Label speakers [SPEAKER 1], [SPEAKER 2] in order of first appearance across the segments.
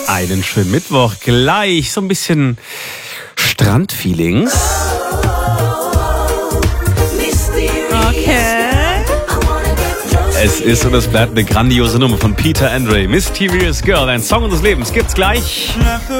[SPEAKER 1] Einen schönen Mittwoch. Gleich so ein bisschen Strandfeelings.
[SPEAKER 2] Okay.
[SPEAKER 1] Es ist und es bleibt eine grandiose Nummer von Peter Andre. Mysterious Girl, ein Song unseres Lebens, gibt's gleich.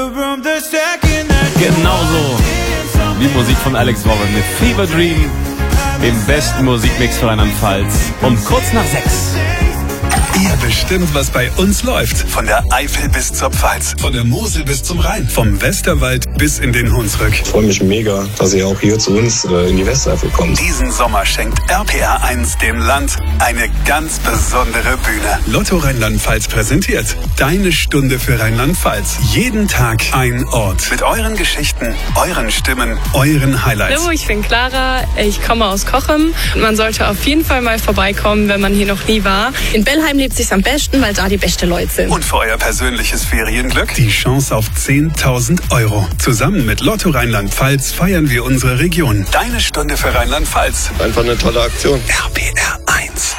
[SPEAKER 1] Genauso wie Musik von Alex Warren mit Fever Dream, dem besten Musikmix für Rheinland-Pfalz. Um kurz nach 6.
[SPEAKER 3] Ihr bestimmt, was bei uns läuft. Von der Eifel bis zur Pfalz, von der Mosel bis zum Rhein, vom Westerwald bis in den Hunsrück.
[SPEAKER 4] Ich freue mich mega, dass ihr auch hier zu uns in die Westeifel kommt.
[SPEAKER 3] Diesen Sommer schenkt RPR1 dem Land eine ganz besondere Bühne. Lotto Rheinland-Pfalz präsentiert Deine Stunde für Rheinland-Pfalz. Jeden Tag ein Ort. Mit euren Geschichten, euren Stimmen, euren Highlights.
[SPEAKER 5] Hallo, ich bin Clara, ich komme aus Cochem. Man sollte auf jeden Fall mal vorbeikommen, wenn man hier noch nie war.
[SPEAKER 6] In Bellheim lebt sich's am besten, weil da die besten Leute sind.
[SPEAKER 3] Und für euer persönliches Ferienglück die Chance auf 10.000 €. Zusammen mit Lotto Rheinland-Pfalz feiern wir unsere Region. Deine Stunde für Rheinland-Pfalz.
[SPEAKER 4] Einfach eine tolle Aktion.
[SPEAKER 3] RPR1.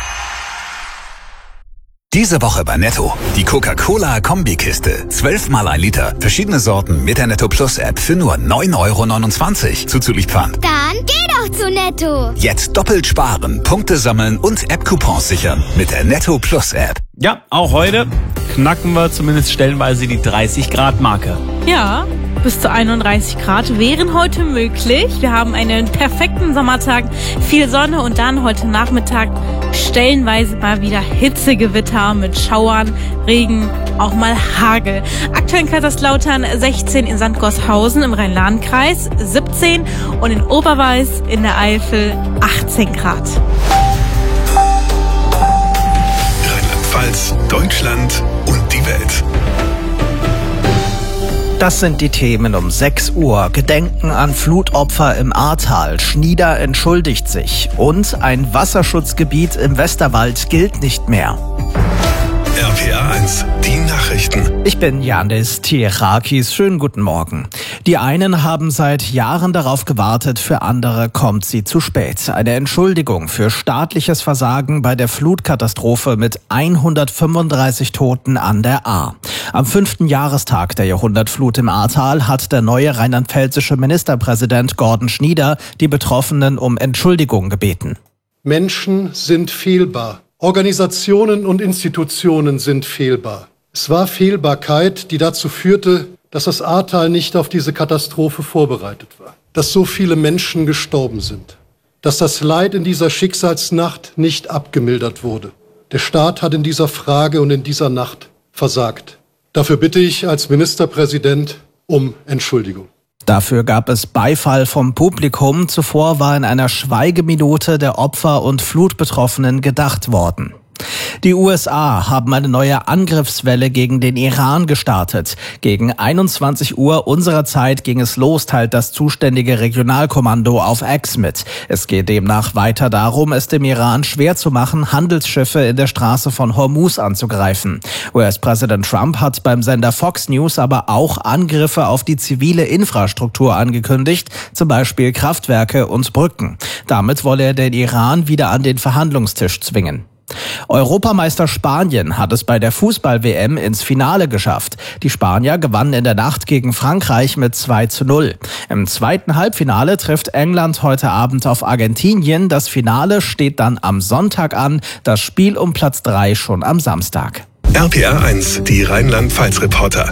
[SPEAKER 7] Diese Woche bei Netto. Die Coca-Cola Kombikiste. 12 mal 1 Liter. Verschiedene Sorten mit der Netto Plus App für nur 9,29 € zuzüglich Pfand.
[SPEAKER 8] Dann geh doch zu Netto.
[SPEAKER 7] Jetzt doppelt sparen, Punkte sammeln und App-Coupons sichern mit der Netto Plus App.
[SPEAKER 1] Ja, auch heute knacken wir zumindest stellenweise die 30-Grad-Marke.
[SPEAKER 2] Ja, bis zu 31 Grad wären heute möglich. Wir haben einen perfekten Sommertag, viel Sonne und dann heute Nachmittag stellenweise mal wieder Hitzegewitter mit Schauern, Regen, auch mal Hagel. Aktuell in Kaiserslautern 16, in Sandgosshausen im Rhein-Lahn-Kreis 17 und in Oberweiß in der Eifel 18 Grad.
[SPEAKER 3] Rheinland-Pfalz, Deutschland und die Welt.
[SPEAKER 9] Das sind die Themen um 6 Uhr. Gedenken an Flutopfer im Ahrtal. Schnieder entschuldigt sich. Und ein Wasserschutzgebiet im Westerwald gilt nicht mehr.
[SPEAKER 3] RPR1, die Nachrichten.
[SPEAKER 9] Ich bin Janis Tierakis. Schönen guten Morgen. Die einen haben seit Jahren darauf gewartet, für andere kommt sie zu spät. Eine Entschuldigung für staatliches Versagen bei der Flutkatastrophe mit 135 Toten an der Ahr. Am 5. Jahrestag der Jahrhundertflut im Ahrtal hat der neue rheinland-pfälzische Ministerpräsident Gordon Schnieder die Betroffenen um Entschuldigung gebeten.
[SPEAKER 10] Menschen sind fehlbar. Organisationen und Institutionen sind fehlbar. Es war Fehlbarkeit, die dazu führte, dass das Ahrtal nicht auf diese Katastrophe vorbereitet war. Dass so viele Menschen gestorben sind. Dass das Leid in dieser Schicksalsnacht nicht abgemildert wurde. Der Staat hat in dieser Frage und in dieser Nacht versagt. Dafür bitte ich als Ministerpräsident um Entschuldigung.
[SPEAKER 9] Dafür gab es Beifall vom Publikum. Zuvor war in einer Schweigeminute der Opfer und Flutbetroffenen gedacht worden. Die USA haben eine neue Angriffswelle gegen den Iran gestartet. Gegen 21 Uhr unserer Zeit ging es los, teilt das zuständige Regionalkommando auf X mit. Es geht demnach weiter darum, es dem Iran schwer zu machen, Handelsschiffe in der Straße von Hormuz anzugreifen. US-Präsident Trump hat beim Sender Fox News aber auch Angriffe auf die zivile Infrastruktur angekündigt, zum Beispiel Kraftwerke und Brücken. Damit wolle er den Iran wieder an den Verhandlungstisch zwingen. Europameister Spanien hat es bei der Fußball-WM ins Finale geschafft. Die Spanier gewannen in der Nacht gegen Frankreich mit 2:0. Im zweiten Halbfinale trifft England heute Abend auf Argentinien. Das Finale steht dann am Sonntag an, das Spiel um Platz 3 schon am Samstag.
[SPEAKER 3] RPR1, die Rheinland-Pfalz-Reporter.